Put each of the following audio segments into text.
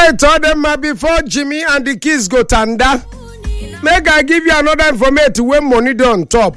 right, all them before Jimmy and the kids go tanda. Make I give you another information when money don't top.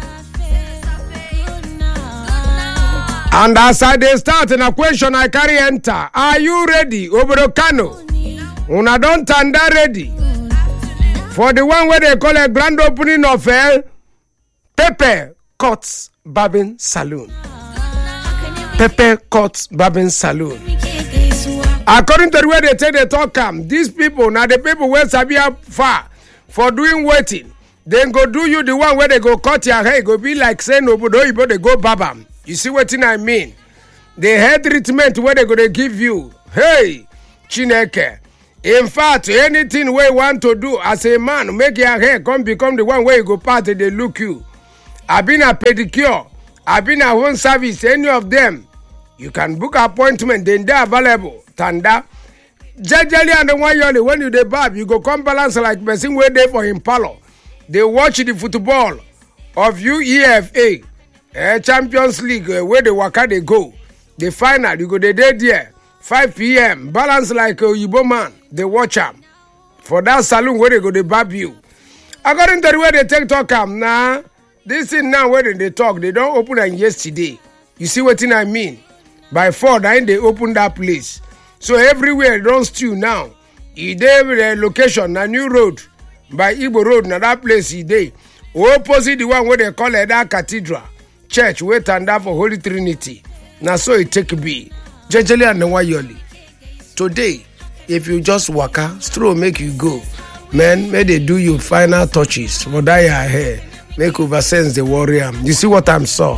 And as I dey start in a question I carry enter. Are you ready? Obrokano. Una don tanda ready. For the one where they call a grand opening of Pepe Cuts Barbing Saloon. Pepe Cuts Barbing Saloon. According to the way they take the talk, these people, now the people where Sabia far for doing waiting, then go do you the one where they go cut your hair, go be like saying Obodo Ibo, they go babam. You see what I mean? The hair treatment where they go to give you. Hey, Chineke. In fact, anything we want to do as a man, make your hair become the one where you go party, they look you. I've been a pedicure, I've been a home service, any of them. You can book appointment, then they're available. Tanda. Jejeli and the one yoli, when you dey barb, you go come balance like person where they for Impalo. They watch the football of UEFA, Champions League, where the waka they go. The final, you go the day there. 5 p.m. Balance like a Yibo man. They watch them. For that saloon where they go, they barb you. According to the way they take talk, nah, this thing now where they talk, they don't open it yesterday. You see what I mean? By 4, then they open that place. So everywhere don't stew now. The location, a new road. By Igbo Road, now that place is there. Opposite the one where they call it that cathedral. Church, wait and that for Holy Trinity. Now so it take be. Jejeli and Nwayoli. Today, if you just waka, stroll make you go. Man, may they do you final touches for that your hair. Make over sense the warrior. You see what I'm saying?